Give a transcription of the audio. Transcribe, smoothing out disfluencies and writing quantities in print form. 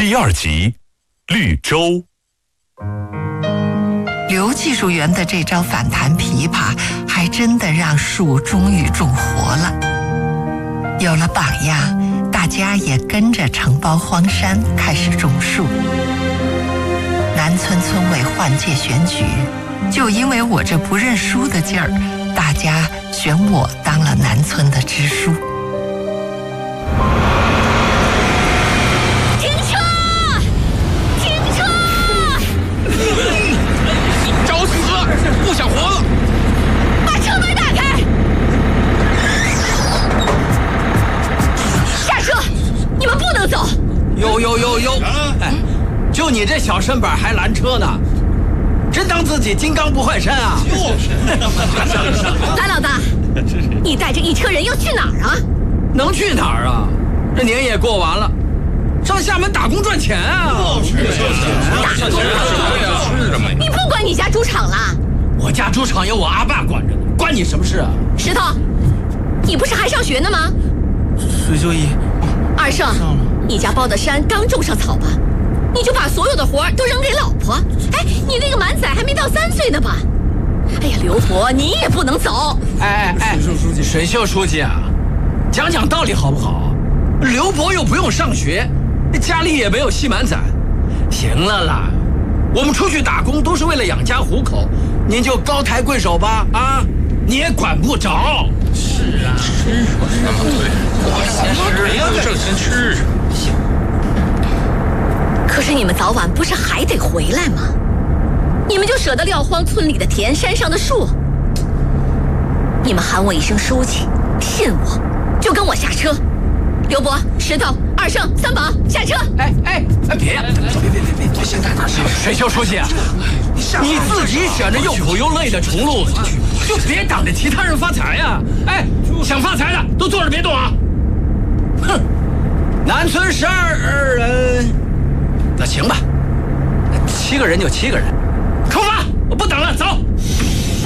第2集，绿洲。 刘技术员的这招反弹琵琶，还真的让树终于种活了。有了榜样，大家也跟着承包荒山开始种树。南村村委换届选举，就因为我这不认输的劲儿，大家选我当了南村的支书。 停车！停车！ 找死！不想活了！ 把车门打开！下车！你们不能走！ 呦！哎，就你这小身板还拦车呢？真当自己金刚不坏身啊？就是。 来，老大，你带着一车人要去哪儿啊？ 能去哪儿啊？这年也过完了，上厦门打工赚钱啊！ 打工赚钱？你不管你家猪场啦？ 我家猪场有我阿爸管着呢，关你什么事啊？ 石头，你不是还上学呢吗？ 水就一。 二胜，你家包的山刚种上草吧？你就把所有的活都扔给老婆？哎，你那个满仔还没到3岁呢吧？哎呀，刘伯，你也不能走！ 哎，水秀书记啊，讲道理好不好？刘伯又不用上学，家里也没有戏满仔。行了啦，我们出去打工都是为了养家糊口，您就高抬贵手吧啊！你也管不着。是啊，吃那么对，我先吃，挣钱吃。 可是你们早晚不是还得回来吗？你们就舍得撂荒村里的田，山上的树？你们喊我一声书记，信我，就跟我下车。刘伯、石头、二胜、三宝，下车！ 哎，别，先打打水秀书记啊，你自己选着又苦又累的重路，就别挡着其他人发财呀！哎，想发财的都坐着别动啊！哼，南村12人。那行吧，7个人就7个人。